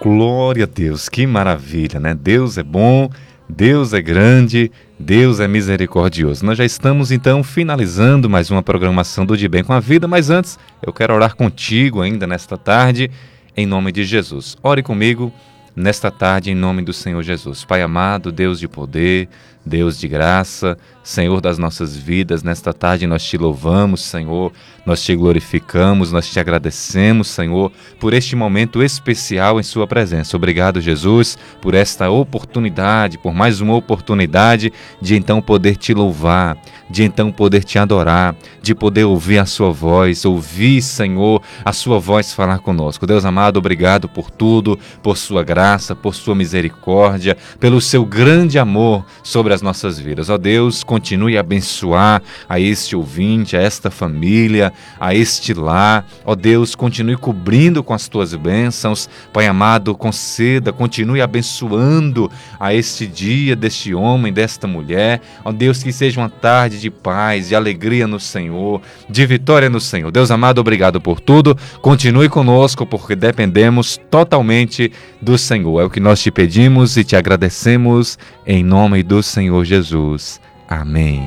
Glória a Deus, que maravilha, né? Deus é bom, Deus é grande, Deus é misericordioso. Nós já estamos então finalizando mais uma programação do De Bem com a Vida, mas antes eu quero orar contigo ainda nesta tarde, em nome de Jesus. Ore comigo nesta tarde em nome do Senhor Jesus. Pai amado, Deus de poder, Deus de graça, Senhor das nossas vidas, nesta tarde nós te louvamos, Senhor, nós te glorificamos, nós te agradecemos, Senhor, por este momento especial em sua presença. Obrigado, Jesus, por esta oportunidade, por mais uma oportunidade de então poder te louvar, de então poder te adorar, de poder ouvir a sua voz, ouvir, Senhor, a sua voz falar conosco. Deus amado, obrigado por tudo, por sua graça, por sua misericórdia, pelo seu grande amor sobre as nossas vidas. Ó Deus, continue a abençoar a este ouvinte, a esta família, a este lar. Ó Deus, continue cobrindo com as tuas bênçãos. Pai amado, conceda, continue abençoando a este dia deste homem, desta mulher. Ó Deus, que seja uma tarde de paz, de alegria no Senhor, de vitória no Senhor. Deus amado, obrigado por tudo. Continue conosco, porque dependemos totalmente do Senhor. É o que nós te pedimos e te agradecemos em nome do Senhor Jesus. Amém.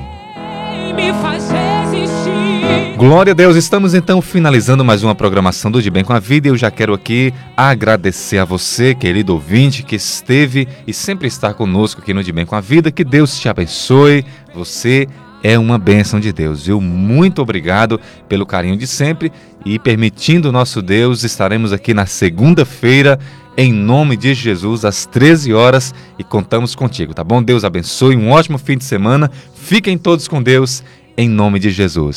Glória a Deus, estamos então finalizando mais uma programação do De Bem com a Vida e eu já quero aqui agradecer a você, querido ouvinte, que esteve e sempre está conosco aqui no De Bem com a Vida. Que Deus te abençoe, você é uma bênção de Deus, viu? Muito obrigado pelo carinho de sempre e permitindo nosso Deus, estaremos aqui na segunda-feira, em nome de Jesus, às 13 horas e contamos contigo, tá bom? Deus abençoe, um ótimo fim de semana, fiquem todos com Deus, em nome de Jesus.